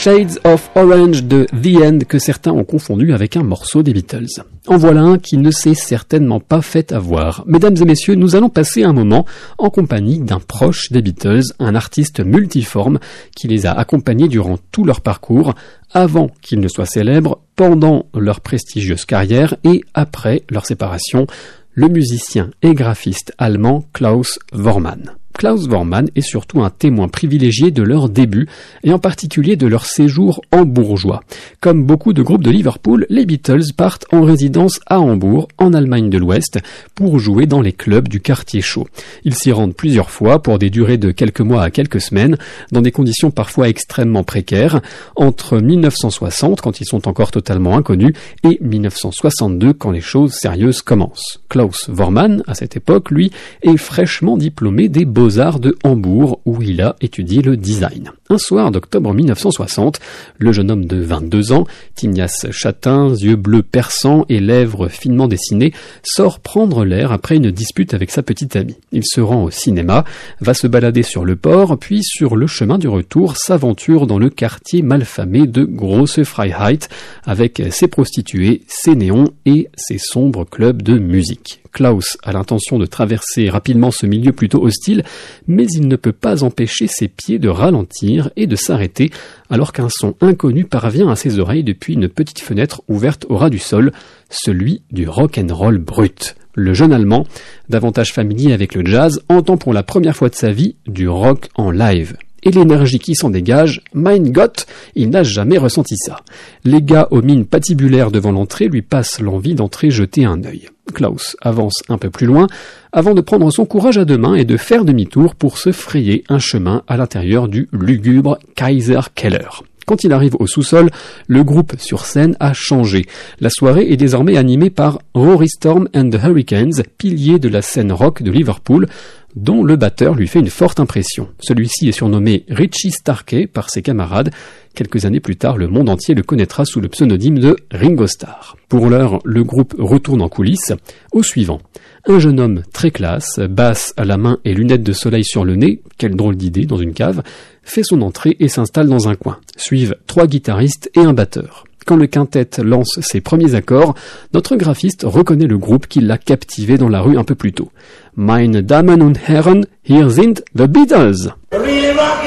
Shades of Orange de The End que certains ont confondu avec un morceau des Beatles. En voilà un qui ne s'est certainement pas fait avoir. Mesdames et messieurs, nous allons passer un moment en compagnie d'un proche des Beatles, un artiste multiforme qui les a accompagnés durant tout leur parcours, avant qu'ils ne soient célèbres, pendant leur prestigieuse carrière et après leur séparation, le musicien et graphiste allemand Klaus Voormann. Klaus Voormann est surtout un témoin privilégié de leur début et en particulier de leur séjour hambourgeois. Comme beaucoup de groupes de Liverpool, les Beatles partent en résidence à Hambourg, en Allemagne de l'Ouest, pour jouer dans les clubs du quartier chaud. Ils s'y rendent plusieurs fois pour des durées de quelques mois à quelques semaines, dans des conditions parfois extrêmement précaires, entre 1960, quand ils sont encore totalement inconnus, et 1962, quand les choses sérieuses commencent. Klaus Voormann, à cette époque, lui, est fraîchement diplômé des Beaux-Arts de Hambourg, où il a étudié le design. Un soir d'octobre 1960, le jeune homme de 22 ans, tignasse châtain, yeux bleus perçants et lèvres finement dessinées, sort prendre l'air après une dispute avec sa petite amie. Il se rend au cinéma, va se balader sur le port, puis sur le chemin du retour s'aventure dans le quartier malfamé de Grosse Freiheit, avec ses prostituées, ses néons et ses sombres clubs de musique. Klaus a l'intention de traverser rapidement ce milieu plutôt hostile, mais il ne peut pas empêcher ses pieds de ralentir et de s'arrêter alors qu'un son inconnu parvient à ses oreilles depuis une petite fenêtre ouverte au ras du sol, celui du rock'n'roll brut. Le jeune Allemand, davantage familier avec le jazz, entend pour la première fois de sa vie du rock en live. Et l'énergie qui s'en dégage, mein Gott, il n'a jamais ressenti ça. Les gars aux mines patibulaires devant l'entrée lui passent l'envie d'entrer jeter un œil. Klaus avance un peu plus loin avant de prendre son courage à deux mains et de faire demi-tour pour se frayer un chemin à l'intérieur du lugubre Kaiser Keller. Quand il arrive au sous-sol, le groupe sur scène a changé. La soirée est désormais animée par Rory Storm and the Hurricanes, pilier de la scène rock de Liverpool, dont le batteur lui fait une forte impression. Celui-ci est surnommé Richie Starkey par ses camarades. Quelques années plus tard, le monde entier le connaîtra sous le pseudonyme de Ringo Starr. Pour l'heure, le groupe retourne en coulisses. Au suivant, un jeune homme très classe, basse à la main et lunettes de soleil sur le nez, quelle drôle d'idée dans une cave, fait son entrée et s'installe dans un coin. Suivent 3 guitaristes et un batteur. Quand le quintet lance ses premiers accords, notre graphiste reconnaît le groupe qui l'a captivé dans la rue un peu plus tôt. Meine Damen und Herren, hier sind the Beatles!